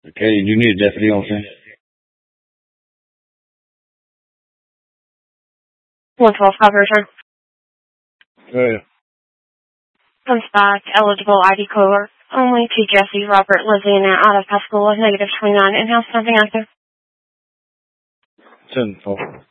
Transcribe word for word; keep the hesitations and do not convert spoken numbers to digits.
Katie, do you need a deputy on scene? one twelve five return. Go ahead. Comes back, eligible I D caller. Only to Jesse, Robert, Lizzie, and out of Pascagoula, negative twenty-nine, in-house, nothing active. ten four.